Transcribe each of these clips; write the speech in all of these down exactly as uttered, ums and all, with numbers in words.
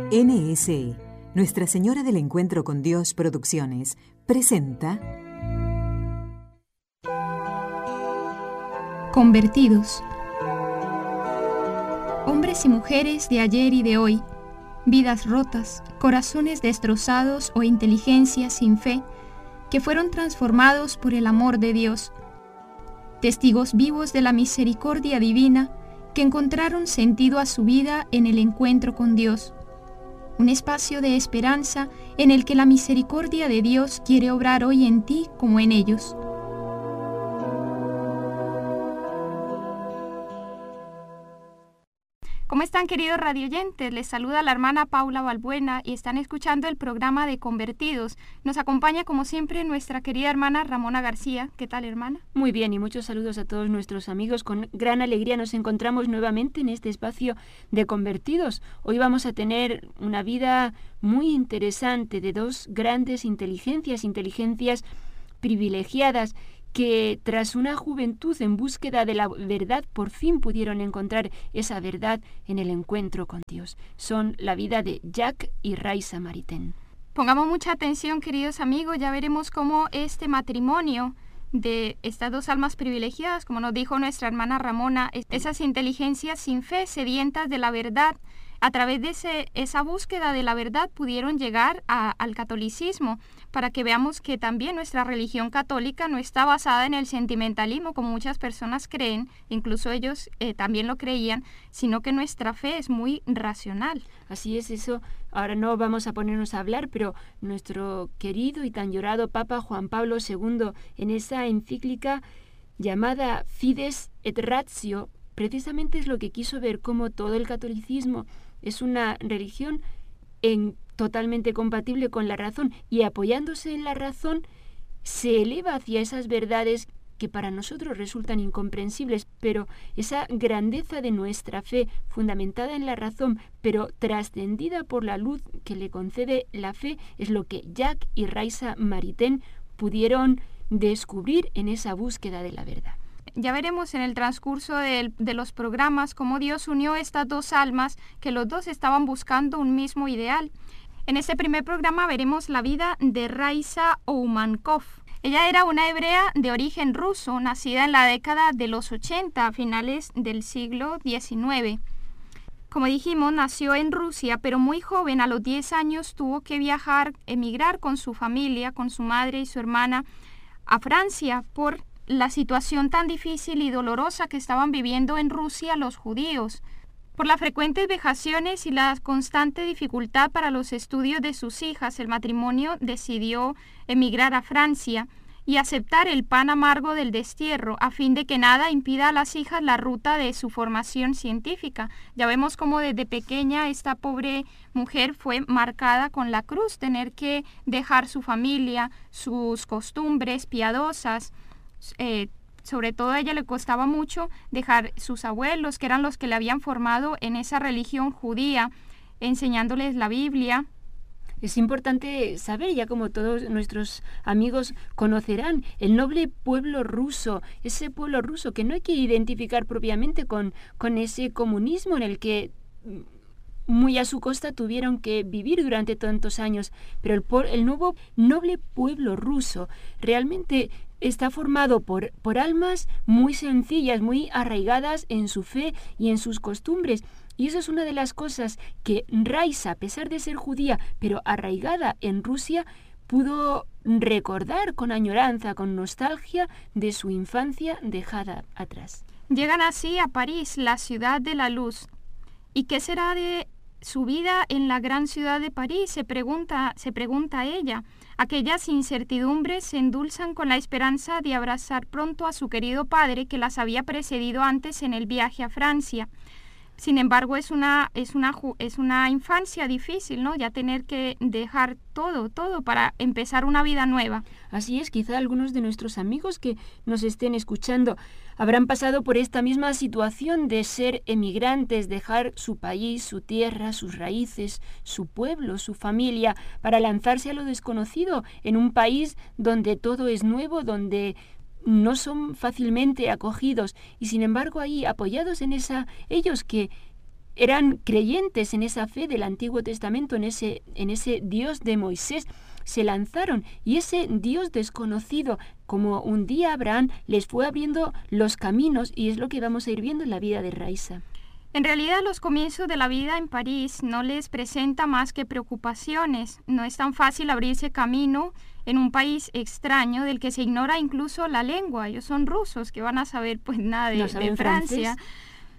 N S E, Nuestra Señora del Encuentro con Dios Producciones, presenta Convertidos. Hombres y mujeres de ayer y de hoy, vidas rotas, corazones destrozados o inteligencia sin fe, que fueron transformados por el amor de Dios. Testigos vivos de la misericordia divina que encontraron sentido a su vida en el encuentro con Dios. Un espacio de esperanza en el que la misericordia de Dios quiere obrar hoy en ti como en ellos. ¿Cómo están, queridos radioyentes? Les saluda la hermana Paula Balbuena y están escuchando el programa de Convertidos. Nos acompaña, como siempre, nuestra querida hermana Ramona García. ¿Qué tal, hermana? Muy bien, y muchos saludos a todos nuestros amigos. Con gran alegría nos encontramos nuevamente en este espacio de Convertidos. Hoy vamos a tener una vida muy interesante de dos grandes inteligencias, inteligencias privilegiadas, que tras una juventud en búsqueda de la verdad por fin pudieron encontrar esa verdad en el encuentro con Dios. Son la vida de Jacques y Raisa Maritain. Pongamos mucha atención, queridos amigos, ya veremos cómo este matrimonio de estas dos almas privilegiadas, como nos dijo nuestra hermana Ramona, esas inteligencias sin fe, sedientas de la verdad, a través de ese, esa búsqueda de la verdad pudieron llegar a, al catolicismo, para que veamos que también nuestra religión católica no está basada en el sentimentalismo, como muchas personas creen, incluso ellos eh, también lo creían, sino que nuestra fe es muy racional. Así es eso. Ahora no vamos a ponernos a hablar, pero nuestro querido y tan llorado Papa Juan Pablo segundo, en esa encíclica llamada Fides et Ratio, precisamente es lo que quiso ver, cómo todo el catolicismo es una religión en, totalmente compatible con la razón, y apoyándose en la razón se eleva hacia esas verdades que para nosotros resultan incomprensibles, pero esa grandeza de nuestra fe, fundamentada en la razón, pero trascendida por la luz que le concede la fe, es lo que Jacques y Raisa Maritain pudieron descubrir en esa búsqueda de la verdad. Ya veremos en el transcurso de, de los programas cómo Dios unió estas dos almas, que los dos estaban buscando un mismo ideal. En este primer programa veremos la vida de Raisa Oumankov. Ella era una hebrea de origen ruso, nacida en la década de los ochenta, a finales del siglo diecinueve. Como dijimos, nació en Rusia, pero muy joven, a los diez años, tuvo que viajar, emigrar con su familia, con su madre y su hermana, a Francia por la situación tan difícil y dolorosa que estaban viviendo en Rusia los judíos. Por las frecuentes vejaciones y la constante dificultad para los estudios de sus hijas, el matrimonio decidió emigrar a Francia y aceptar el pan amargo del destierro, a fin de que nada impida a las hijas la ruta de su formación científica. Ya vemos cómo desde pequeña esta pobre mujer fue marcada con la cruz, tener que dejar su familia, sus costumbres piadosas. Eh, sobre todo a ella le costaba mucho dejar sus abuelos, que eran los que le habían formado en esa religión judía, enseñándoles la Biblia. Es importante saber, ya como todos nuestros amigos conocerán, el noble pueblo ruso, ese pueblo ruso que no hay que identificar propiamente con, con ese comunismo en el que muy a su costa tuvieron que vivir durante tantos años, pero el, el nuevo noble pueblo ruso realmente está formado por, por almas muy sencillas, muy arraigadas en su fe y en sus costumbres. Y eso es una de las cosas que Raisa, a pesar de ser judía, pero arraigada en Rusia, pudo recordar con añoranza, con nostalgia de su infancia dejada atrás. Llegan así a París, la ciudad de la luz. ¿Y qué será de su vida en la gran ciudad de París? Se pregunta, se pregunta ella. Aquellas incertidumbres se endulzan con la esperanza de abrazar pronto a su querido padre, que las había precedido antes en el viaje a Francia. Sin embargo, es una, es una, es una infancia difícil, ¿no? Ya tener que dejar todo, todo para empezar una vida nueva. Así es, quizá algunos de nuestros amigos que nos estén escuchando habrán pasado por esta misma situación de ser emigrantes, dejar su país, su tierra, sus raíces, su pueblo, su familia, para lanzarse a lo desconocido en un país donde todo es nuevo, donde no son fácilmente acogidos, y sin embargo ahí, apoyados en esa, ellos que eran creyentes en esa fe del Antiguo Testamento, en ese, en ese Dios de Moisés, se lanzaron, y ese Dios desconocido, como un día Abraham, les fue abriendo los caminos, y es lo que vamos a ir viendo en la vida de Raisa. En realidad, los comienzos de la vida en París no les presenta más que preocupaciones. No es tan fácil abrirse camino en un país extraño del que se ignora incluso la lengua. Ellos son rusos, que van a saber pues nada de, No de saben Francia. francés.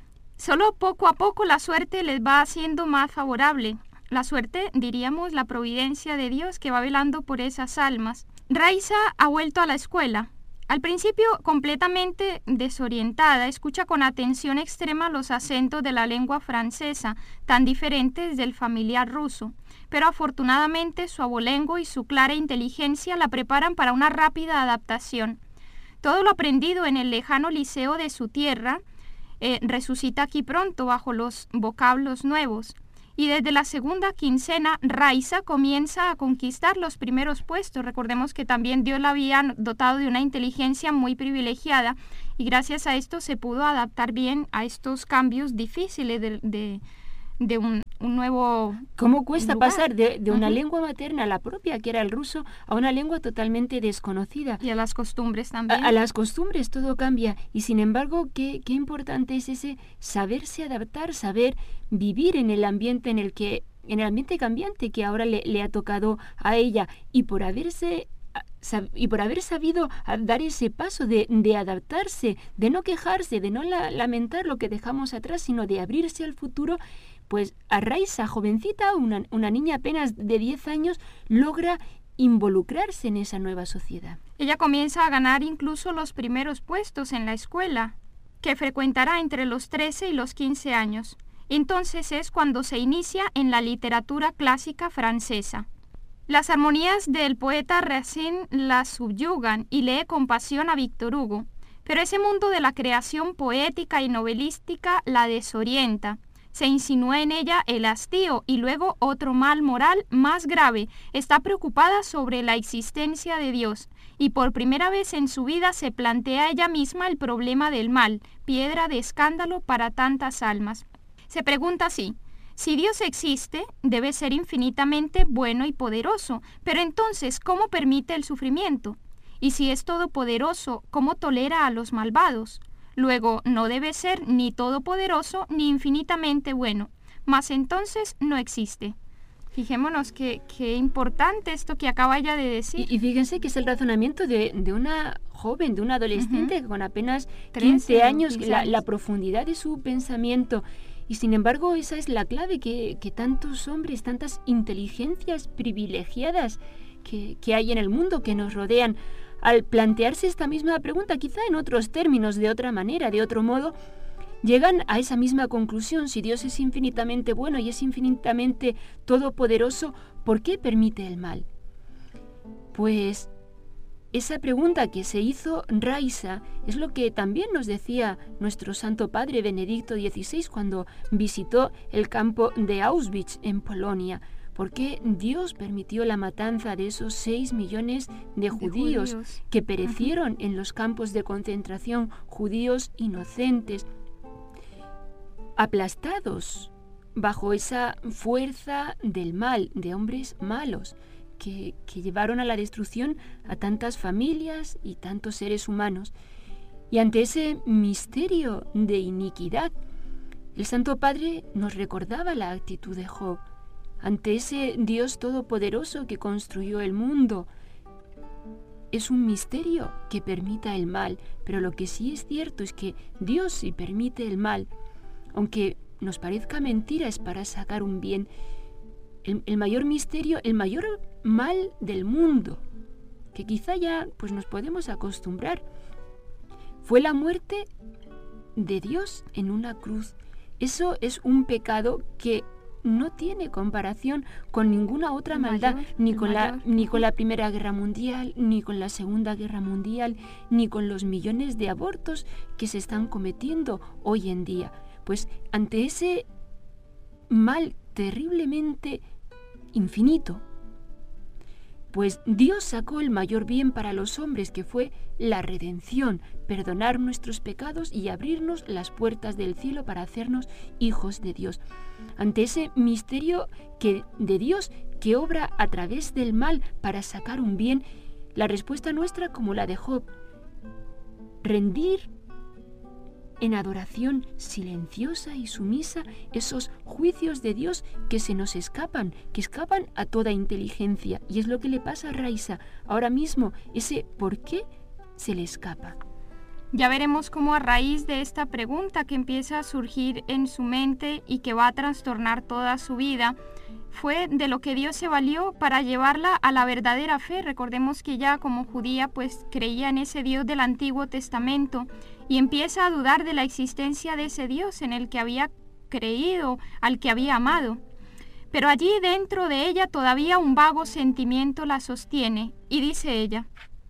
Solo poco a poco la suerte les va haciendo más favorable. La suerte, diríamos, la providencia de Dios que va velando por esas almas. Raisa ha vuelto a la escuela. Al principio, completamente desorientada, escucha con atención extrema los acentos de la lengua francesa, tan diferentes del familiar ruso. Pero afortunadamente su abolengo y su clara inteligencia la preparan para una rápida adaptación. Todo lo aprendido en el lejano liceo de su tierra eh, resucita aquí pronto bajo los vocablos nuevos. Y desde la segunda quincena, Raisa comienza a conquistar los primeros puestos. Recordemos que también Dios la había dotado de una inteligencia muy privilegiada y gracias a esto se pudo adaptar bien a estos cambios difíciles de, de, de un, un nuevo ¿Cómo cuesta lugar? pasar de, de una Ujú. lengua materna, la propia, que era el ruso, a una lengua totalmente desconocida? Y a las costumbres A, también. a las costumbres todo cambia, y sin embargo, qué, qué importante es ese saberse adaptar, saber vivir en el ambiente en el que, en el ambiente cambiante que ahora le, le ha tocado a ella, y por haberse sab- y por haber sabido a dar ese paso de, de adaptarse, de no quejarse, de no la- lamentar lo que dejamos atrás, sino de abrirse al futuro. Pues a Raisa, jovencita, una, una niña apenas de diez años, logra involucrarse en esa nueva sociedad. Ella comienza a ganar incluso los primeros puestos en la escuela, que frecuentará entre los trece y los quince años. Entonces es cuando se inicia en la literatura clásica francesa. Las armonías del poeta Racine la subyugan y lee con pasión a Víctor Hugo, pero ese mundo de la creación poética y novelística la desorienta. Se insinúa en ella el hastío y luego otro mal moral más grave. Está preocupada sobre la existencia de Dios y por primera vez en su vida se plantea ella misma el problema del mal, piedra de escándalo para tantas almas. Se pregunta así: si Dios existe, debe ser infinitamente bueno y poderoso, pero entonces, ¿cómo permite el sufrimiento? Y si es todopoderoso, ¿cómo tolera a los malvados? Luego, no debe ser ni todopoderoso ni infinitamente bueno, mas entonces no existe. Fijémonos qué qué importante esto que acaba ella de decir. Y, y fíjense que es el razonamiento de, de una joven, de una adolescente, Ujú. que con apenas trece quince o años, quince la, años. la profundidad de su pensamiento. Y sin embargo, esa es la clave, que, que tantos hombres, tantas inteligencias privilegiadas que, que hay en el mundo, que nos rodean, al plantearse esta misma pregunta, quizá en otros términos, de otra manera, de otro modo, llegan a esa misma conclusión: si Dios es infinitamente bueno y es infinitamente todopoderoso, ¿por qué permite el mal? Pues esa pregunta que se hizo Raisa es lo que también nos decía nuestro Santo Padre Benedicto dieciséis cuando visitó el campo de Auschwitz en Polonia. ¿Por qué Dios permitió la matanza de esos seis millones de, De judíos, judíos. que perecieron en los campos de concentración, judíos inocentes, aplastados bajo esa fuerza del mal, de hombres malos, que, que llevaron a la destrucción a tantas familias y tantos seres humanos? Y ante ese misterio de iniquidad, el Santo Padre nos recordaba la actitud de Job. Ante ese Dios todopoderoso que construyó el mundo, es un misterio que permita el mal, pero lo que sí es cierto es que Dios, si permite el mal, aunque nos parezca mentira, es para sacar un bien. El, el mayor misterio, el mayor mal del mundo, que quizá ya pues nos podemos acostumbrar, fue la muerte de Dios en una cruz. Eso es un pecado que no tiene comparación con ninguna otra El maldad, mayor, ni el con la mayor. ni con la Primera Guerra Mundial, ni con la Segunda Guerra Mundial, ni con los millones de abortos que se están cometiendo hoy en día. Pues ante ese mal terriblemente infinito, Pues Dios sacó el mayor bien para los hombres, que fue la redención, perdonar nuestros pecados y abrirnos las puertas del cielo para hacernos hijos de Dios. Ante ese misterio que, de Dios que obra a través del mal para sacar un bien, la respuesta nuestra, como la de Job, rendir en adoración silenciosa y sumisa esos juicios de Dios que se nos escapan, que escapan a toda inteligencia. Y es lo que le pasa a Raisa. Ahora mismo, ese por qué se le escapa. Ya veremos cómo a raíz de esta pregunta que empieza a surgir en su mente y que va a trastornar toda su vida, fue de lo que Dios se valió para llevarla a la verdadera fe. Recordemos que ella, como judía, pues creía en ese Dios del Antiguo Testamento y empieza a dudar de la existencia de ese Dios en el que había creído, al que había amado. Pero allí dentro de ella todavía un vago sentimiento la sostiene y dice ella: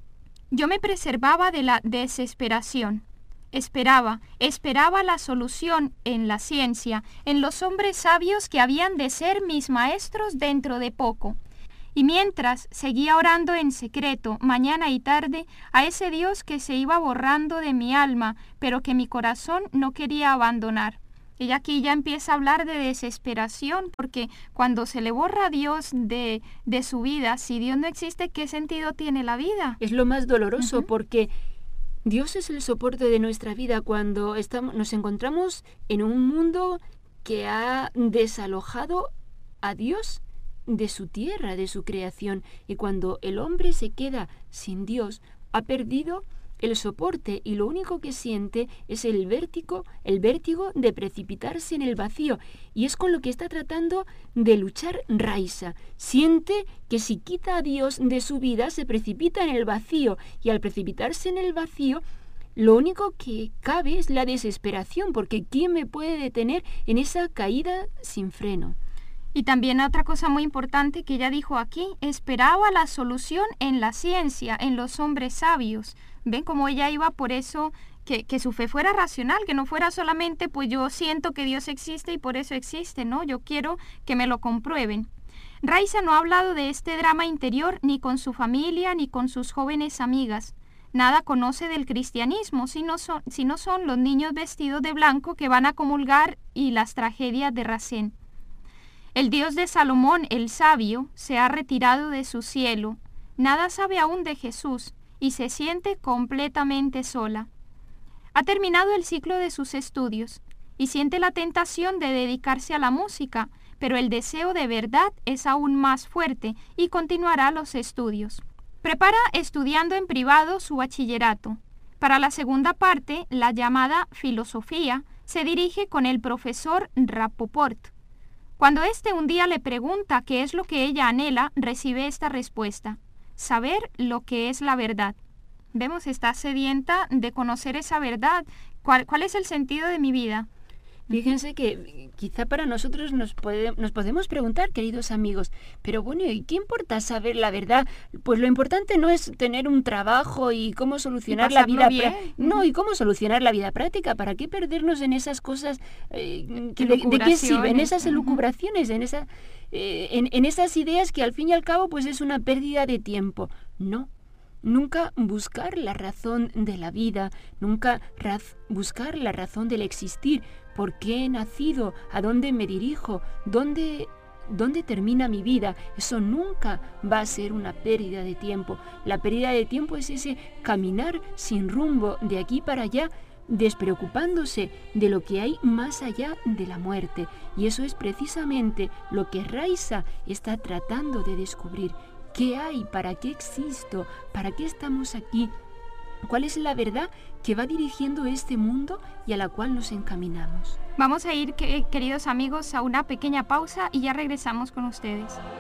yo me preservaba de la desesperación. Esperaba, esperaba la solución en la ciencia, en los hombres sabios que habían de ser mis maestros dentro de poco. Y mientras seguía orando en secreto, mañana y tarde, a ese Dios que se iba borrando de mi alma, pero que mi corazón no quería abandonar. Ella aquí ya empieza a hablar de desesperación, porque cuando se le borra a Dios de, de su vida, si Dios no existe, ¿qué sentido tiene la vida? Es lo más doloroso, Uh-huh. porque Dios es el soporte de nuestra vida cuando estamos, nos encontramos en un mundo que ha desalojado a Dios de su tierra, de su creación. Y cuando el hombre se queda sin Dios, ha perdido el soporte y lo único que siente es el vértigo, el vértigo de precipitarse en el vacío. Y es con lo que está tratando de luchar Raisa. Siente que si quita a Dios de su vida se precipita en el vacío, y al precipitarse en el vacío lo único que cabe es la desesperación, porque ¿quién me puede detener en esa caída sin freno? Y también otra cosa muy importante que ella dijo aquí: esperaba la solución en la ciencia, en los hombres sabios. ¿Ven cómo ella iba por eso, que, que su fe fuera racional, que no fuera solamente pues yo siento que Dios existe y por eso existe, ¿no? Yo quiero que me lo comprueben. Raisa no ha hablado de este drama interior ni con su familia ni con sus jóvenes amigas. Nada conoce del cristianismo, si no son, si no son los niños vestidos de blanco que van a comulgar y las tragedias de Racine. El Dios de Salomón, el sabio, se ha retirado de su cielo. Nada sabe aún de Jesús y se siente completamente sola. Ha terminado el ciclo de sus estudios y siente la tentación de dedicarse a la música, pero el deseo de verdad es aún más fuerte y continuará los estudios. Prepara estudiando en privado su bachillerato. Para la segunda parte, la llamada filosofía, se dirige con el profesor Rapoport. Cuando éste un día le pregunta qué es lo que ella anhela, recibe esta respuesta: saber lo que es la verdad. Vemos, está sedienta de conocer esa verdad. ¿Cuál, cuál es el sentido de mi vida? Fíjense que quizá para nosotros nos, puede, nos podemos preguntar, queridos amigos, pero bueno, ¿y qué importa saber la verdad? Pues lo importante no es tener un trabajo y cómo solucionar y la vida bien. pra- no, y cómo solucionar la vida práctica. ¿Para qué perdernos en esas cosas? Eh, que de, ¿De qué sirven? Esas elucubraciones, en, esa, eh, en, en esas ideas que al fin y al cabo pues es una pérdida de tiempo. No. Nunca buscar la razón de la vida, nunca raz- buscar la razón del existir. ¿Por qué he nacido? ¿A dónde me dirijo? ¿Dónde, dónde termina mi vida? Eso nunca va a ser una pérdida de tiempo. La pérdida de tiempo es ese caminar sin rumbo de aquí para allá, despreocupándose de lo que hay más allá de la muerte. Y eso es precisamente lo que Raisa está tratando de descubrir. ¿Qué hay? ¿Para qué existo? ¿Para qué estamos aquí? ¿Cuál es la verdad que va dirigiendo este mundo y a la cual nos encaminamos? Vamos a ir, que, queridos amigos, a una pequeña pausa y ya regresamos con ustedes.